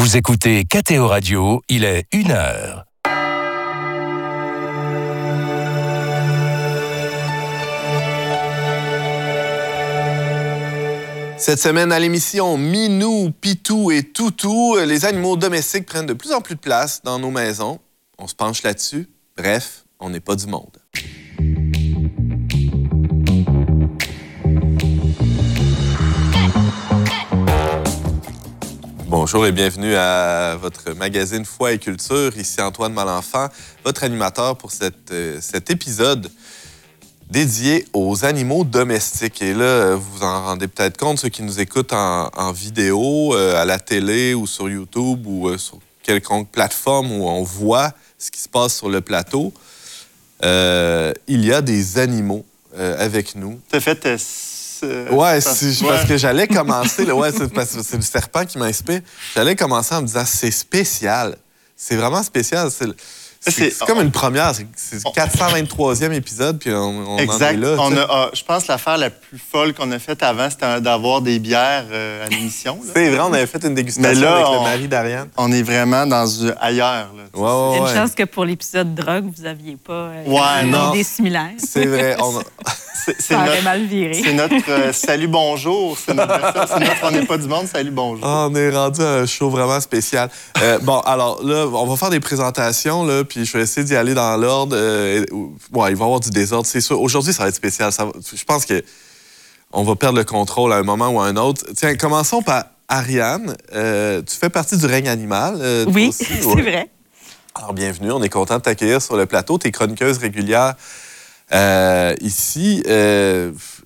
Vous écoutez KTO Radio, il est 1h. Cette semaine à l'émission Minou, Pitou et Toutou, les animaux domestiques prennent de plus en plus de place dans nos maisons. On se penche là-dessus. Bref, on n'est pas du monde. Bonjour et bienvenue à votre magazine Foi et Culture. Ici Antoine Malenfant, votre animateur pour cet épisode dédié aux animaux domestiques. Et là, vous vous en rendez peut-être compte, ceux qui nous écoutent en vidéo, à la télé ou sur YouTube ou sur quelconque plateforme où on voit ce qui se passe sur le plateau. Il y a des animaux avec nous. T'as fait... Parce que j'allais commencer... c'est parce que c'est le serpent qui m'inspire. J'allais commencer en me disant, c'est spécial. C'est vraiment spécial. C'est comme une première. C'est le 423e épisode, puis on en est là. Je pense que l'affaire la plus folle qu'on a faite avant, c'était d'avoir des bières à l'émission. C'est vrai, on avait fait une dégustation avec le mari d'Ariane. On est vraiment ailleurs. Là, Il y a une chance que pour l'épisode drogue, vous n'aviez pas des similaires. C'est vrai. Ça aurait mal viré. C'est notre salut bonjour. C'est notre On n'est pas du monde, salut bonjour. On est rendu à un show vraiment spécial. Alors là, on va faire des présentations, là, puis je vais essayer d'y aller dans l'ordre. Il va y avoir du désordre, c'est sûr. Aujourd'hui, ça va être spécial. Je pense qu'on va perdre le contrôle à un moment ou à un autre. Tiens, commençons par Ariane. Tu fais partie du règne animal. Oui, c'est vrai. Alors, bienvenue. On est content de t'accueillir sur le plateau. Tu es chroniqueuse régulière ici.